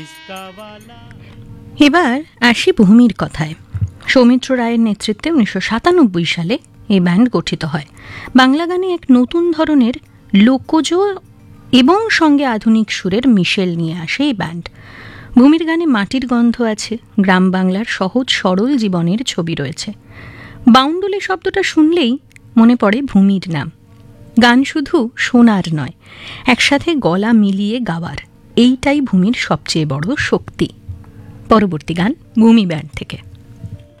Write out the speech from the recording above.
এবার আসি ভূমির কথায়। সৌমিত্র রায়ের নেতৃত্বে 1997 সালে এই ব্যান্ড গঠিত হয়। বাংলা গানে এক নতুন ধরনের লোকজ এবং সঙ্গে আধুনিক সুরের মিশেল নিয়ে আসে এই ব্যান্ড। ভূমির গানে মাটির গন্ধ আছে, গ্রাম বাংলার সহজ সরল জীবনের ছবি রয়েছে। বাউন্ডুলে শব্দটা শুনলেই মনে পড়ে ভূমির নাম। গান শুধু শোনার নয়, একসাথে গলা মিলিয়ে গাওয়ার, এইটাই ভূমির সবচেয়ে বড় শক্তি। পরবর্তী গান ভূমি ব্যান্ড থেকে।